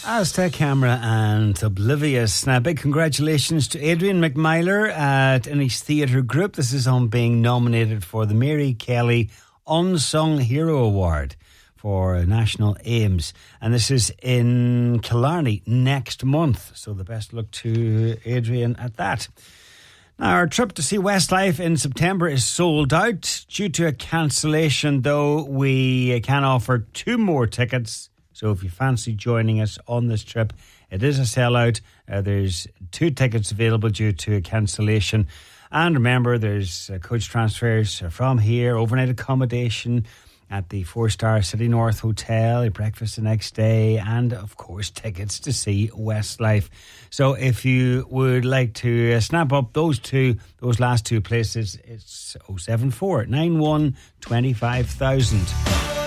Aztec Camera and Oblivious. Now, big congratulations to Adrian McMyler at Innis Theatre Group. This is on being nominated for the Mary Kelly Unsung Hero Award for National Aims. And this is in Killarney next month. So the best luck to Adrian at that. Now, our trip to see Westlife in September is sold out. Due to a cancellation, though, we can offer 2 more tickets. So if you fancy joining us on this trip, it is a sellout. There's 2 tickets available due to a cancellation. And remember, there's coach transfers from here, overnight accommodation at the 4-star City North Hotel, a breakfast the next day, and, of course, tickets to see Westlife. So if you would like to snap up those last 2 places, it's 074 91 25,000.